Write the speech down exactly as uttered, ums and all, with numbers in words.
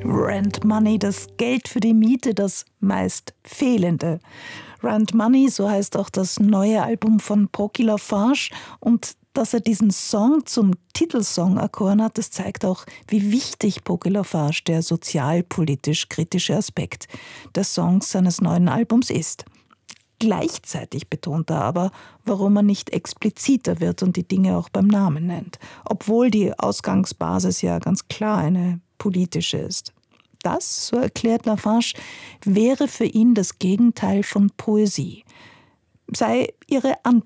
Rent Money, das Geld für die Miete, das meist fehlende. Rent Money, so heißt auch das neue Album von Brockie Lafarge. Und dass er diesen Song zum Titelsong erkoren hat, das zeigt auch, wie wichtig Brockie Lafarge der sozialpolitisch kritische Aspekt des Songs seines neuen Albums ist. Gleichzeitig betont er aber, warum er nicht expliziter wird und die Dinge auch beim Namen nennt, obwohl die Ausgangsbasis ja ganz klar eine politische ist. Das, so erklärt Lafarge, wäre für ihn das Gegenteil von Poesie, sei ihre Anpassung